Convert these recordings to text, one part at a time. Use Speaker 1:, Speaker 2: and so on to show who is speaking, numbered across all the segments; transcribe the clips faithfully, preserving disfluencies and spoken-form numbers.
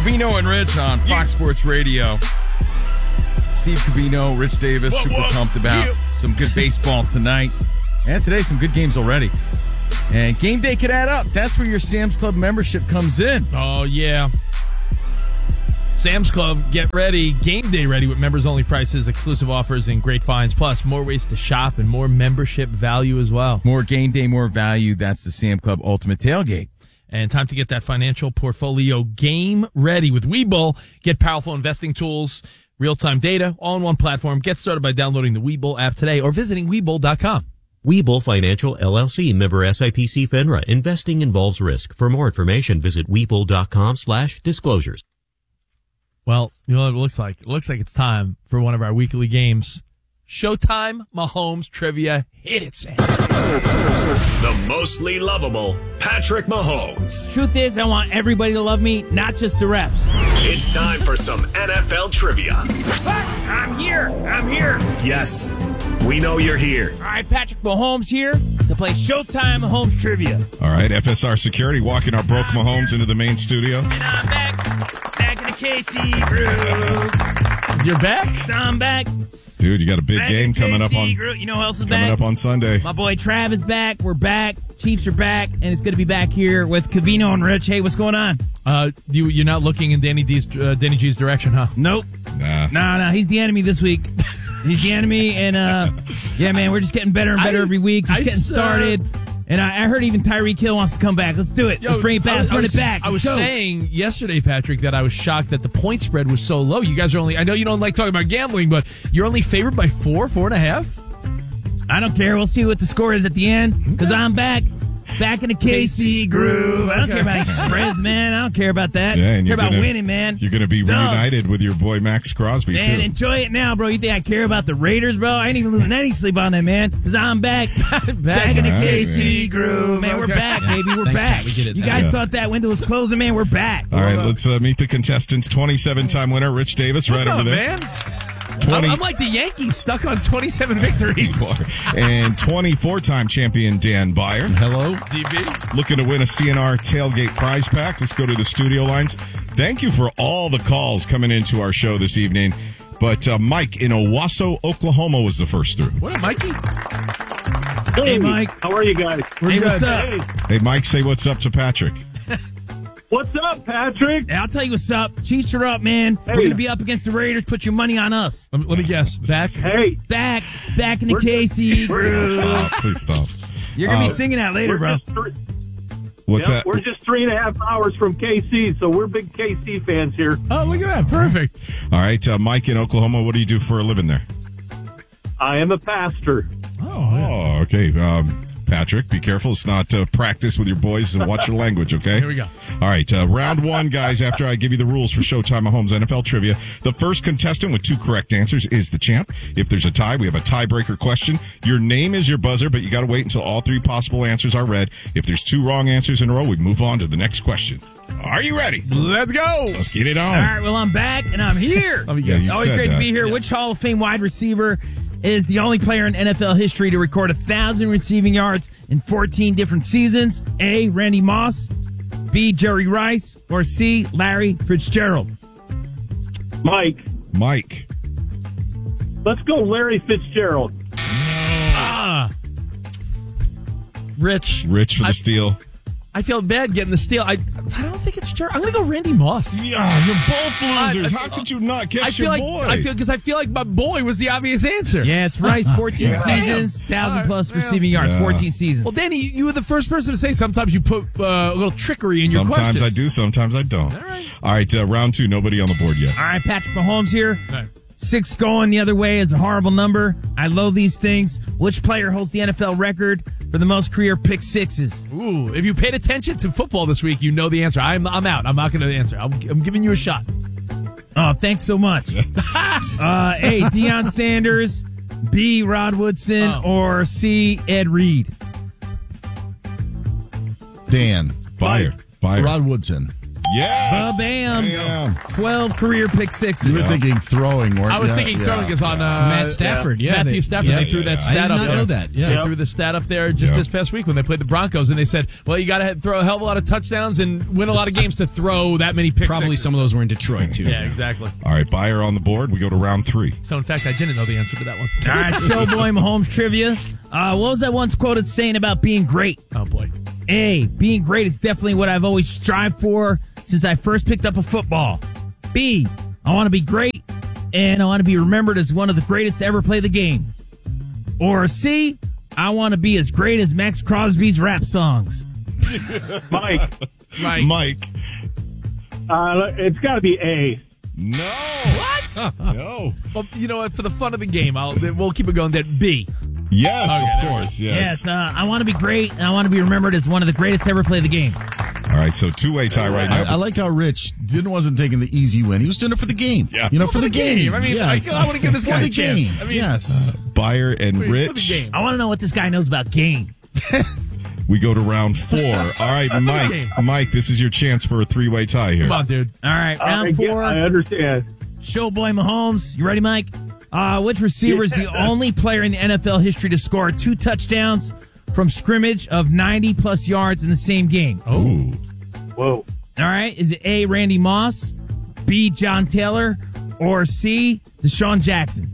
Speaker 1: Covino and Rich on Fox Sports Radio. Steve Covino, Rich Davis, what, super what? pumped about yeah. some good baseball tonight. And today, some good games already. And game day could add up. That's where your Sam's Club membership comes in.
Speaker 2: Oh, yeah. Sam's Club, get ready. Game day ready with members-only prices, exclusive offers, and great finds. Plus, more ways to shop and more membership value as well.
Speaker 1: More game day, more value. That's the Sam Club Ultimate Tailgate.
Speaker 2: And time to get that financial portfolio game ready with Webull. Get powerful investing tools, real-time data, all in one platform. Get started by downloading the Webull app today or visiting Webull dot com.
Speaker 3: Webull Financial, L L C, member S I P C FINRA. Investing involves risk. For more information, visit Webull dot com slash disclosures.
Speaker 2: Well, you know what it looks like? It looks like it's time for one of our weekly games. Showtime Mahomes Trivia. Hit it, Sam.
Speaker 4: The mostly lovable Patrick Mahomes.
Speaker 5: Truth is, I want everybody to love me, not just the refs.
Speaker 4: It's time for some N F L trivia.
Speaker 5: I'm here. I'm here.
Speaker 4: Yes, we know you're here.
Speaker 5: All right, Patrick Mahomes here to play Showtime Mahomes Trivia.
Speaker 6: All right, F S R Security walking our broke
Speaker 5: I'm
Speaker 6: Mahomes
Speaker 5: here.
Speaker 6: into the main studio.
Speaker 5: And I'm back. Back in the K C group.
Speaker 2: You're back?
Speaker 5: So I'm back.
Speaker 6: Dude, you got a big
Speaker 5: back
Speaker 6: game coming up on.
Speaker 5: Group. You know who else is
Speaker 6: coming
Speaker 5: back?
Speaker 6: up on Sunday.
Speaker 5: My boy Trav is back. We're back. Chiefs are back, and it's going to be back here with Covino and Rich. Hey, what's going on?
Speaker 2: Uh, you you're not looking in Danny D's uh, Danny G's direction, huh?
Speaker 5: Nope.
Speaker 6: Nah.
Speaker 5: No, no, he's the enemy this week. He's the enemy, and uh, yeah, man, we're just getting better and better I, every week. Just I, getting started. Uh, And I, I heard even Tyreek Hill wants to come back. Let's do it. Yo, Let's bring it back. Let's run
Speaker 2: was,
Speaker 5: it back. Let's
Speaker 2: I was
Speaker 5: go.
Speaker 2: saying yesterday, Patrick, that I was shocked that the point spread was so low. You guys are only, I know you don't like talking about gambling, but you're only favored by four, four and a half?
Speaker 5: I don't care. We'll see what the score is at the end, because I'm back. Back in the K C groove. I don't care about any spreads, man. I don't care about that.
Speaker 6: Yeah,
Speaker 5: I
Speaker 6: and
Speaker 5: care
Speaker 6: you're
Speaker 5: about
Speaker 6: gonna,
Speaker 5: winning, man.
Speaker 6: You're going to be
Speaker 5: Dubs.
Speaker 6: reunited with your boy Max Crosby,
Speaker 5: man,
Speaker 6: too.
Speaker 5: Enjoy it now, bro. You think I care about the Raiders, bro? I ain't even losing any sleep on that, man, because I'm back. back, back in the right, K C man. groove. Man, we're okay. back, baby. We're
Speaker 2: Thanks,
Speaker 5: back.
Speaker 2: we get it.
Speaker 5: You guys
Speaker 6: yeah.
Speaker 5: thought that window was closing, man. We're back.
Speaker 6: All right, let's uh, meet the contestants. twenty-seven-time winner Rich Davis,
Speaker 2: What's
Speaker 6: right
Speaker 2: up,
Speaker 6: over there.
Speaker 2: man?
Speaker 6: twenty
Speaker 2: I'm like the Yankees, stuck on twenty-seven victories.
Speaker 6: And twenty-four-time champion Dan Byer.
Speaker 7: Hello.
Speaker 2: D B.
Speaker 6: Looking to win a C N R tailgate prize pack. Let's go to the studio lines. Thank you for all the calls coming into our show this evening. But uh, Mike in Owasso, Oklahoma was the first through.
Speaker 2: What up, Mikey?
Speaker 5: Hey, hey Mike.
Speaker 8: How are you guys?
Speaker 5: We're hey,
Speaker 2: good.
Speaker 5: What's up?
Speaker 8: Hey.
Speaker 6: Hey, Mike, say what's up to Patrick.
Speaker 8: What's up, Patrick?
Speaker 5: Hey, I'll tell you what's up. Chiefs are up, man. Hey. We're going to be up against the Raiders. Put your money on us.
Speaker 2: Let me, let me guess. Back?
Speaker 8: Hey.
Speaker 5: Back. Back in the K C groove.
Speaker 6: Stop. Please stop.
Speaker 5: You're going to
Speaker 6: uh,
Speaker 5: be singing that later, bro.
Speaker 8: Three,
Speaker 6: what's
Speaker 8: yep,
Speaker 6: that?
Speaker 8: We're just three and a half hours from K C, so we're big K C fans here.
Speaker 2: Oh, look at that. Perfect.
Speaker 6: All right, uh, Mike in Oklahoma, what do you do for a living there?
Speaker 8: I am a pastor.
Speaker 2: Oh, yeah.
Speaker 6: Oh, okay. Um, Patrick, be careful. It's not uh, practice with your boys and watch your language, okay?
Speaker 2: Here we go.
Speaker 6: All right, uh, round one, guys, after I give you the rules for Showtime Mahomes N F L Trivia. The first contestant with two correct answers is the champ. If there's a tie, we have a tiebreaker question. Your name is your buzzer, but you got to wait until all three possible answers are read. If there's two wrong answers in a row, we move on to the next question. Are you ready?
Speaker 2: Let's go.
Speaker 6: Let's get it on.
Speaker 5: All right, well, I'm back, and I'm here.
Speaker 2: Let me
Speaker 6: Yeah,
Speaker 2: guess.
Speaker 6: you
Speaker 5: Always
Speaker 6: said
Speaker 5: great
Speaker 6: that.
Speaker 5: to be here.
Speaker 2: Yeah.
Speaker 5: Which Hall of Fame wide receiver is the only player in N F L history to record one thousand receiving yards in fourteen different seasons? A, Randy Moss, B, Jerry Rice, or C, Larry Fitzgerald?
Speaker 8: Mike,
Speaker 6: Mike.
Speaker 8: let's go Larry Fitzgerald.
Speaker 2: Ah. Rich.
Speaker 6: Rich for the
Speaker 2: I,
Speaker 6: steal.
Speaker 2: I feel bad getting the steal. I I don't think it's Jerry. I'm going to go Randy Moss.
Speaker 6: Yeah, you're both losers.
Speaker 2: I- I-
Speaker 6: How could you not guess
Speaker 2: I feel
Speaker 6: your
Speaker 2: like
Speaker 6: boy?
Speaker 2: I feel because I feel like my boy was the obvious answer.
Speaker 5: Yeah, it's Rice. fourteen
Speaker 2: Yeah.
Speaker 5: seasons, one thousand plus
Speaker 2: All right,
Speaker 5: receiving yards,
Speaker 6: yeah.
Speaker 5: fourteen seasons.
Speaker 2: Well, Danny, you were the first person to say sometimes you put uh, a little trickery in your
Speaker 6: Sometimes
Speaker 2: questions.
Speaker 6: I do, sometimes I don't.
Speaker 2: All right.
Speaker 6: All right, uh, round two, nobody on the board yet.
Speaker 5: All right, Patrick Mahomes here.
Speaker 2: All right.
Speaker 5: Six going the other way is a horrible number. I loathe these things. Which player holds the N F L record for the most career pick sixes?
Speaker 2: Ooh, if you paid attention to football this week, you know the answer. I'm I'm out. I'm not going to answer. I'm, I'm giving you a shot.
Speaker 5: Oh, thanks so much. uh, A, Deion Sanders, B, Rod Woodson,
Speaker 2: Oh.
Speaker 5: or C, Ed Reed?
Speaker 7: Dan.
Speaker 6: Buyer. Buyer.
Speaker 7: Rod Woodson.
Speaker 6: Yes.
Speaker 5: Ba-bam.
Speaker 6: Bam.
Speaker 5: twelve career pick sixes.
Speaker 7: You were thinking throwing, weren't
Speaker 2: I was
Speaker 7: you?
Speaker 2: thinking
Speaker 7: Yeah.
Speaker 2: throwing is on uh,
Speaker 9: Matt Stafford, yeah,
Speaker 2: Matthew
Speaker 9: they-
Speaker 2: Stafford.
Speaker 9: yeah,
Speaker 2: they threw
Speaker 6: yeah,
Speaker 2: that
Speaker 6: yeah.
Speaker 2: stat
Speaker 9: I did
Speaker 2: up
Speaker 9: not
Speaker 2: there.
Speaker 9: know that, yeah.
Speaker 2: They
Speaker 8: Yep.
Speaker 2: threw the stat up there just
Speaker 6: Yep.
Speaker 2: this past week when they played the Broncos, and they said, well, you got to throw a hell of a lot of touchdowns and win a lot of games to throw that many pick
Speaker 9: Probably
Speaker 2: sixes.
Speaker 9: some of those were in Detroit, too.
Speaker 2: Yeah, exactly.
Speaker 6: All right, Buyer on the board. We go to round three.
Speaker 2: So, in fact, I didn't know the answer to that one.
Speaker 5: All right, Showboy Mahomes trivia. Uh, what was I once quoted saying about being great?
Speaker 2: Oh, boy.
Speaker 5: A, being great is definitely what I've always strived for since I first picked up a football. B, I want to be great, and I want to be remembered as one of the greatest to ever play the game. Or C, I want to be as great as Max Crosby's rap songs.
Speaker 8: Mike,
Speaker 2: Mike.
Speaker 6: Mike.
Speaker 8: uh, it's got to be A.
Speaker 6: No.
Speaker 2: What?
Speaker 6: No.
Speaker 2: Well, you know what? For the fun of the game, I'll, we'll keep it going. That B.
Speaker 6: Yes,
Speaker 2: Okay,
Speaker 6: of
Speaker 2: there we
Speaker 6: course.
Speaker 5: Yes,
Speaker 6: Yes.
Speaker 5: uh, I want to be great, and I want to be remembered as one of the greatest to ever play the game.
Speaker 6: All right, so two-way tie right now.
Speaker 7: I, I like how Rich didn't wasn't taking the easy win. He was doing it for the game.
Speaker 6: Yeah.
Speaker 7: You know, for, the, game.
Speaker 2: I mean,
Speaker 7: yes.
Speaker 2: I, I want to give this
Speaker 7: for
Speaker 2: guy
Speaker 7: the
Speaker 2: a chance.
Speaker 7: game.
Speaker 2: I mean,
Speaker 7: yes.
Speaker 6: Buyer and
Speaker 2: wait, for the
Speaker 6: Rich.
Speaker 2: game.
Speaker 5: I want to know what this guy knows about game.
Speaker 6: We go to round four. All right, Mike. Mike, this is your chance for a three-way tie here.
Speaker 2: Come on, dude.
Speaker 5: All right,
Speaker 8: I,
Speaker 5: round
Speaker 8: get-
Speaker 5: four.
Speaker 8: I understand.
Speaker 5: Showboy Mahomes. You ready, Mike? Uh, which receiver is the only player in N F L history to score two touchdowns from scrimmage of ninety plus yards in the same game?
Speaker 6: Oh.
Speaker 8: Whoa.
Speaker 5: All right. Is it A, Randy Moss, B, John Taylor, or C, Deshaun Jackson?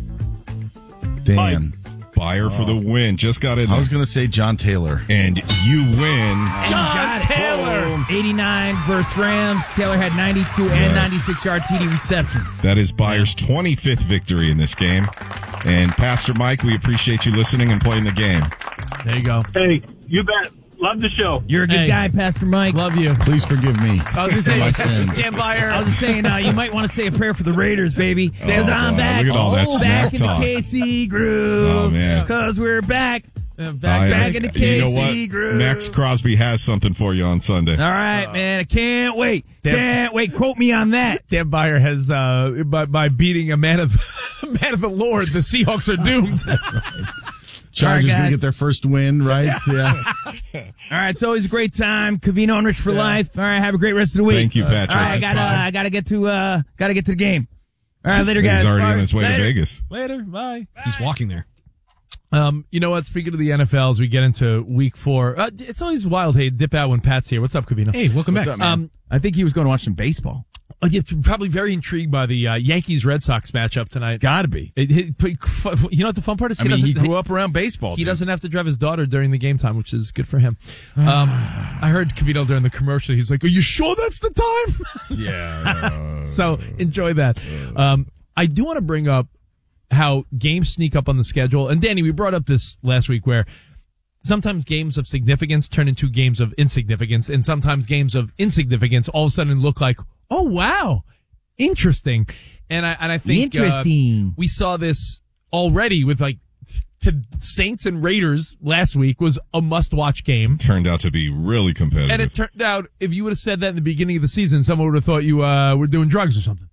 Speaker 7: Dan.
Speaker 6: Buyer for the win. Just got in there.
Speaker 7: I was going to say John Taylor.
Speaker 6: And you win.
Speaker 2: John Taylor.
Speaker 5: eighty-nine versus Rams. Taylor had ninety-two and ninety-six yard T D receptions.
Speaker 6: That is Buyer's twenty-fifth victory in this game. And Pastor Mike, we appreciate you listening and playing the game.
Speaker 2: There you go.
Speaker 8: Hey, you bet. Love the show.
Speaker 5: You're a good
Speaker 2: Hey.
Speaker 5: guy, Pastor Mike.
Speaker 2: Love you.
Speaker 7: Please forgive me.
Speaker 2: I was just
Speaker 7: for my
Speaker 2: saying,
Speaker 7: sins.
Speaker 2: Dan Byer.
Speaker 5: I was just saying, uh, you might want to say a prayer for the Raiders, baby. Because
Speaker 6: Oh,
Speaker 5: I'm
Speaker 6: boy.
Speaker 5: back.
Speaker 6: Look at all that
Speaker 5: oh,
Speaker 6: smack
Speaker 5: back in the
Speaker 6: talk.
Speaker 5: K C groove.
Speaker 6: Oh, man.
Speaker 5: Because we're back.
Speaker 2: Uh,
Speaker 6: I-
Speaker 2: back,
Speaker 5: back in the
Speaker 6: You know
Speaker 5: K C
Speaker 6: what?
Speaker 5: groove.
Speaker 6: Max Crosby has something for you on Sunday.
Speaker 5: All right, man. I can't wait.
Speaker 2: Damn.
Speaker 5: Can't wait. Quote me on that.
Speaker 2: Dan Byer has, uh, by, by beating a man of a man of the Lord, the Seahawks are doomed.
Speaker 7: Chargers
Speaker 5: All right,
Speaker 7: going to
Speaker 5: guys.
Speaker 7: get their first win, right? Yeah.
Speaker 5: All right, it's always a great time. Covino and Rich for life. All right, have a great rest of the week.
Speaker 6: Thank you, Patrick.
Speaker 5: All right, I gotta, I gotta get to, uh, gotta get to the game. All right, later, guys.
Speaker 6: He's already
Speaker 5: Bye.
Speaker 6: on his way
Speaker 5: Later.
Speaker 6: to Vegas.
Speaker 2: Later. Bye.
Speaker 9: He's walking there.
Speaker 2: Um, you know what? Speaking of the N F L, as we get into week four, uh, it's always wild. Hey, dip out when Pat's here. What's up, Covino?
Speaker 9: Hey, welcome
Speaker 1: What's
Speaker 9: back.
Speaker 1: up, man?
Speaker 2: Um,
Speaker 1: I think he was going to watch some baseball.
Speaker 2: Oh, yeah, probably very intrigued by the uh, Yankees-Red Sox matchup tonight.
Speaker 1: Gotta be.
Speaker 2: It, it, you know what the fun part is?
Speaker 1: I
Speaker 2: He
Speaker 1: mean, he
Speaker 2: doesn't-
Speaker 1: grew up around baseball.
Speaker 2: He
Speaker 1: dude.
Speaker 2: doesn't have to drive his daughter during the game time, which is good for him. Um, I heard Covino during the commercial. He's like, "Are you sure that's the time?"
Speaker 6: Yeah.
Speaker 2: So enjoy that. Um, I do want to bring up how games sneak up on the schedule. And Danny, we brought up this last week where sometimes games of significance turn into games of insignificance, and sometimes games of insignificance all of a sudden look like, oh wow, interesting. And I and I think uh,
Speaker 5: Interesting.
Speaker 2: we saw this already with like the Saints and Raiders last week was a must-watch game.
Speaker 6: Turned out to be really competitive.
Speaker 2: And it turned out, if you would have said that in the beginning of the season, someone would have thought you uh, were doing drugs or something.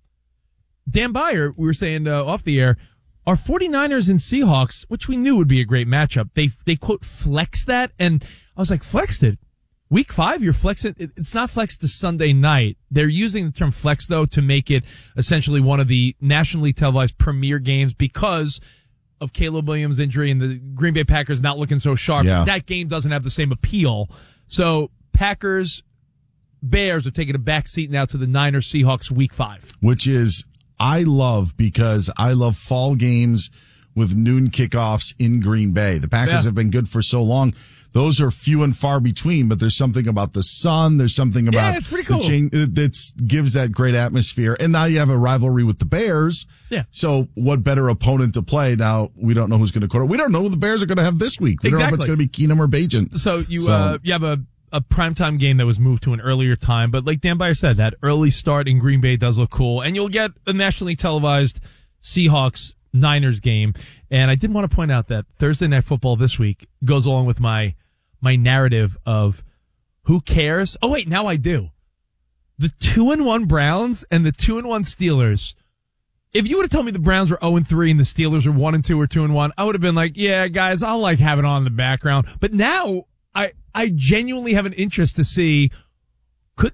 Speaker 2: Dan Byer, we were saying uh, off the air, our 49ers and Seahawks, which we knew would be a great matchup, they, they quote, flex that. And I was like, flexed it? Week five, you're flexing. it- It's not flexed to Sunday night. They're using the term flex, though, to make it essentially one of the nationally televised premier games because of Caleb Williams' injury and the Green Bay Packers not looking so sharp.
Speaker 7: Yeah.
Speaker 2: That game doesn't have the same appeal. So Packers, Bears are taking a back seat now to the Niners Seahawks week five.
Speaker 7: Which is, I love because I love fall games with noon kickoffs in Green Bay. The Packers
Speaker 2: Yeah.
Speaker 7: have been good for so long. Those are few and far between, but there's something about the sun. There's something about
Speaker 2: it's pretty
Speaker 7: the
Speaker 2: cool.
Speaker 7: change that gives that great atmosphere. And now you have a rivalry with the Bears.
Speaker 2: Yeah.
Speaker 7: So what better opponent to play? Now we don't know who's going to quarter. We don't know who the Bears are going to have this week. We don't know if it's
Speaker 2: Exactly.
Speaker 7: going to be Keenum or Bajan.
Speaker 2: So you
Speaker 7: So-
Speaker 2: uh, you have a a primetime game that was moved to an earlier time, but like Dan Byer said, that early start in Green Bay does look cool, and you'll get a nationally televised Seahawks Niners game. And I did want to point out that Thursday Night Football this week goes along with my my narrative of who cares. Oh wait, now I do. The two and one Browns and the two and one Steelers. If you would have told me the Browns were zero and three and the Steelers were one and two or two and one, I would have been like, yeah, guys, I'll like have it on in the background. But now I I genuinely have an interest to see could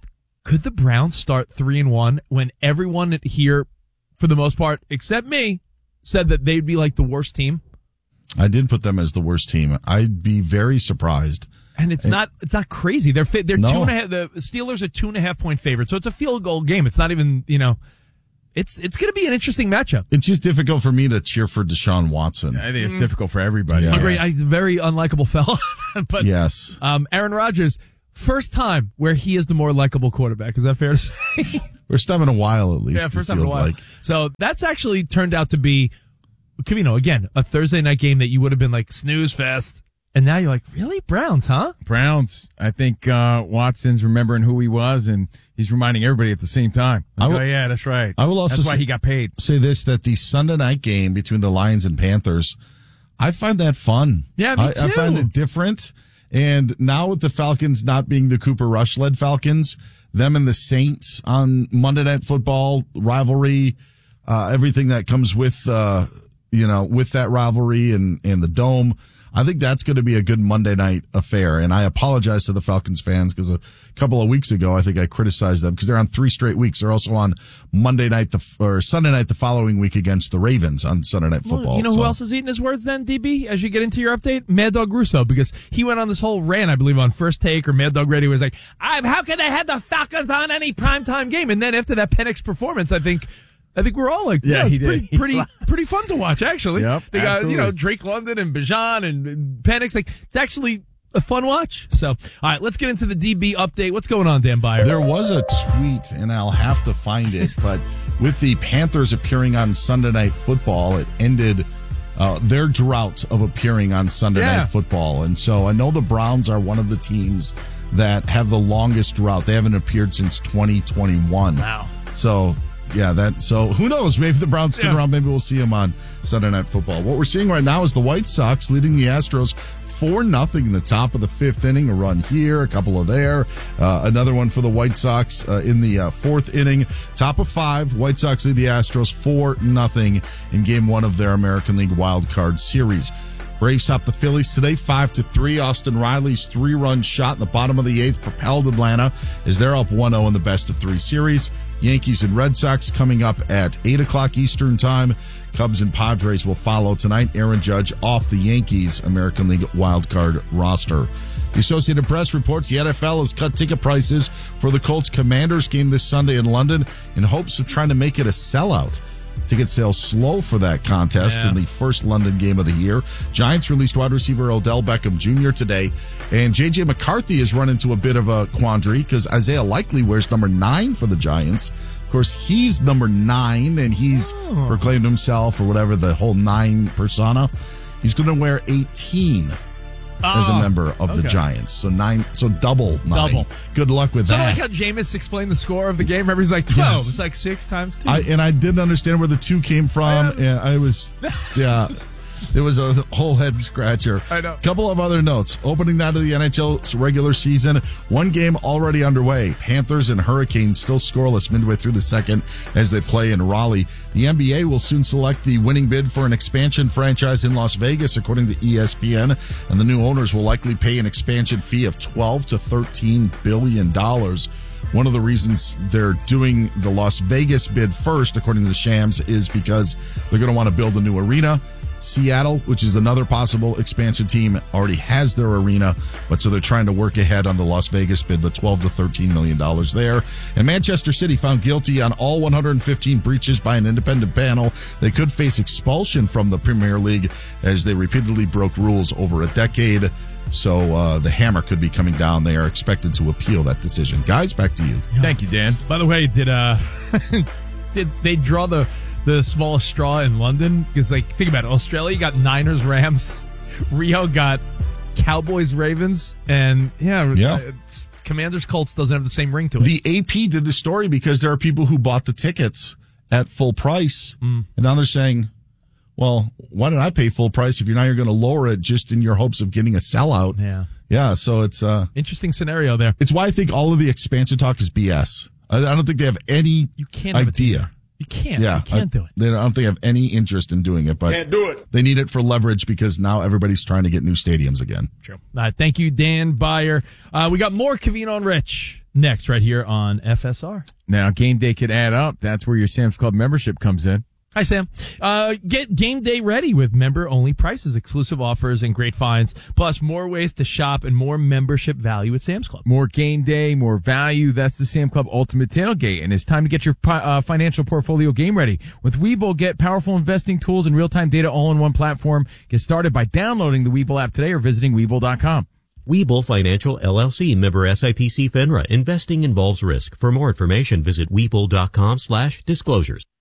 Speaker 2: Could the Browns start three and one when everyone here, for the most part, except me, said that they'd be like the worst team?
Speaker 7: I did put them as the worst team. I'd be very surprised.
Speaker 2: And it's and, not it's not crazy. They're they're
Speaker 7: no.
Speaker 2: two and a half. The Steelers are two and a half point favorite, so it's a field goal game. It's not even you know. It's it's going to be an interesting matchup.
Speaker 7: It's just difficult for me to cheer for Deshaun Watson.
Speaker 1: I think it's mm. difficult for everybody.
Speaker 7: Yeah.
Speaker 2: Oh, great, he's a very unlikable fella. But
Speaker 7: yes,
Speaker 2: um, Aaron Rodgers, first time where he is the more likable quarterback. Is that fair to say?
Speaker 7: First time in a while, at least.
Speaker 2: Yeah, first
Speaker 7: it
Speaker 2: time in a
Speaker 7: feels
Speaker 2: while.
Speaker 7: Like.
Speaker 2: So that's actually turned out to be, you know, again, a Thursday night game that you would have been like snooze fest. And now you're like, really? Browns, huh?
Speaker 1: Browns. I think uh, Watson's remembering who he was, and he's reminding everybody at the same time. Like,
Speaker 7: will,
Speaker 1: oh, yeah, that's right.
Speaker 7: I will also
Speaker 1: that's why
Speaker 7: say,
Speaker 1: he got paid.
Speaker 7: Say this, that the Sunday night game between the Lions and Panthers, I find that fun.
Speaker 2: Yeah, me
Speaker 7: I,
Speaker 2: too.
Speaker 7: I find it different. And now with the Falcons not being the Cooper Rush-led Falcons, them and the Saints on Monday Night Football rivalry, uh, everything that comes with, uh, you know, with that rivalry and, and the Dome, I think that's going to be a good Monday night affair. And I apologize to the Falcons fans because a couple of weeks ago, I think I criticized them because they're on three straight weeks. They're also on Monday night the, or Sunday night the following week against the Ravens on Sunday Night Football.
Speaker 2: Well, you know
Speaker 7: so.
Speaker 2: who else is eating his words then, D B, as you get into your update? Mad Dog Russo, because he went on this whole rant, I believe, on First Take or Mad Dog Radio. He was like, I'm, how can they have the Falcons on any primetime game? And then after that Penix performance, I think, I think we're all like, yeah, yeah it's
Speaker 1: he
Speaker 2: pretty,
Speaker 1: did.
Speaker 2: pretty, pretty fun to watch, actually.
Speaker 1: Yep,
Speaker 2: they got,
Speaker 1: absolutely.
Speaker 2: you know, Drake London and Bijan and, and Penix. Like, it's actually a fun watch. So, all right, let's get into the D B update. What's going on, Dan Byer?
Speaker 7: There was a tweet, and I'll have to find it, but with the Panthers appearing on Sunday Night Football, it ended uh, their drought of appearing on Sunday
Speaker 2: yeah.
Speaker 7: Night Football. And so I know the Browns are one of the teams that have the longest drought. They haven't appeared since twenty twenty-one.
Speaker 2: Wow.
Speaker 7: So, yeah, that. So who knows? Maybe the Browns stick
Speaker 2: yeah.
Speaker 7: around. Maybe we'll see them on Sunday Night Football. What we're seeing right now is the White Sox leading the Astros four nothing in the top of the fifth inning. A run here, a couple of there. Uh, another one for the White Sox uh, in the uh, fourth inning. Top of five, White Sox lead the Astros four nothing in game one of their American League Wild Card Series. Braves top the Phillies today, five to three. Austin Riley's three-run shot in the bottom of the eighth propelled Atlanta as they're up one oh in the best of three series. Yankees and Red Sox coming up at eight o'clock Eastern time. Cubs and Padres will follow tonight. Aaron Judge off the Yankees American League wildcard roster. The Associated Press reports the N F L has cut ticket prices for the Colts Commanders game this Sunday in London in hopes of trying to make it a sellout. Ticket sales slow for that contest
Speaker 2: yeah.
Speaker 7: in the first London game of the year. Giants released wide receiver Odell Beckham Junior today, and J J McCarthy has run into a bit of a quandary because Isaiah Likely wears number nine for the Giants. Of course, he's number nine, and he's oh. proclaimed himself or whatever, the whole nine persona. He's going to wear eighteen oh. as a member of
Speaker 2: okay.
Speaker 7: the Giants. So nine, so double nine. Double. Good luck with
Speaker 2: so
Speaker 7: that.
Speaker 2: So like how Jameis explained the score of the game. Remember, he's like twelve.
Speaker 7: Yes.
Speaker 2: It's like six times two.
Speaker 7: I, and I didn't understand where the two came from.
Speaker 2: Yeah.
Speaker 7: And I was, yeah. It was a whole head scratcher.
Speaker 2: I know.
Speaker 7: Couple of other notes. Opening night of the N H L's regular season. One game already underway. Panthers and Hurricanes still scoreless midway through the second as they play in Raleigh. The N B A will soon select the winning bid for an expansion franchise in Las Vegas, according to E S P N. And the new owners will likely pay an expansion fee of twelve to thirteen billion dollars. One of the reasons they're doing the Las Vegas bid first, according to the Shams, is because they're going to want to build a new arena. Seattle, which is another possible expansion team, already has their arena, but so they're trying to work ahead on the Las Vegas bid, but twelve to thirteen million dollars there. And Manchester City found guilty on all one hundred fifteen breaches by an independent panel. They could face expulsion from the Premier League as they repeatedly broke rules over a decade. So uh, the hammer could be coming down. They are expected to appeal that decision. Guys, back to you.
Speaker 1: Thank you, Dan.
Speaker 2: By the way, did uh did they draw the the smallest straw in London? Because, like, think about it. Australia got Niners, Rams. Rio got Cowboys, Ravens. And, yeah,
Speaker 7: yeah.
Speaker 2: It's, Commanders, Colts doesn't have the same ring to it.
Speaker 7: The A P did the story because there are people who bought the tickets at full price. Mm. And now they're saying, well, why did I pay full price if you're now you're going to lower it just in your hopes of getting a sellout?
Speaker 2: Yeah.
Speaker 7: Yeah, so it's... uh
Speaker 2: interesting scenario there.
Speaker 7: It's why I think all of the expansion talk is B S. I, I don't think they have any
Speaker 2: you can't
Speaker 7: idea.
Speaker 2: You can't.
Speaker 7: Yeah,
Speaker 2: you can't
Speaker 7: I,
Speaker 2: do it.
Speaker 7: They don't, I don't think they have any interest in doing it, but
Speaker 4: can't do it.
Speaker 7: They need it for leverage because now everybody's trying to get new stadiums again.
Speaker 2: True. Uh, thank you, Dan Byer. Uh, we got more Covino and Rich next right here on F S R.
Speaker 1: Now, game day could add up. That's where your Sam's Club membership comes in.
Speaker 2: Hi, Sam. Uh, get game day ready with member-only prices, exclusive offers, and great finds, plus more ways to shop and more membership value at Sam's Club.
Speaker 1: More game day, more value. That's the Sam Club Ultimate Tailgate, and it's time to get your uh, financial portfolio game ready. With Webull, get powerful investing tools and real-time data all in one platform. Get started by downloading the Webull app today or visiting Webull dot com.
Speaker 3: Webull Financial L L C, member S I P C FINRA. Investing involves risk. For more information, visit Webull dot com slash disclosures.